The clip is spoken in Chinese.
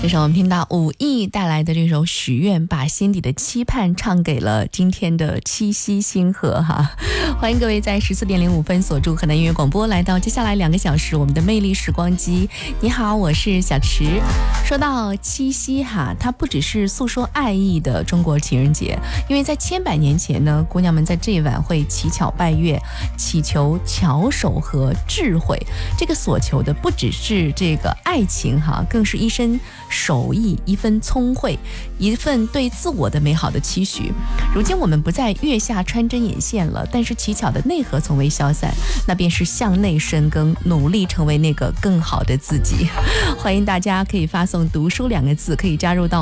这首我们听到武艺带来的这首许愿，把心底的期盼唱给了今天的七夕星河哈。欢迎各位在14:05锁住河南音乐广播，来到接下来2个小时我们的魅力时光机。你好，我是小池。说到七夕哈，它不只是诉说爱意的中国情人节，因为在千百年前呢，姑娘们在这一晚会乞巧拜月，祈求巧手和智慧。这个所求的不只是这个爱情哈，更是一身手艺，一份聪慧，一份对自我的美好的期许。如今我们不再月下穿针引线了，但是乞巧的内核从未消散，那便是向内深耕，努力成为那个更好的自己。欢迎大家可以发送读书2个字，可以加入到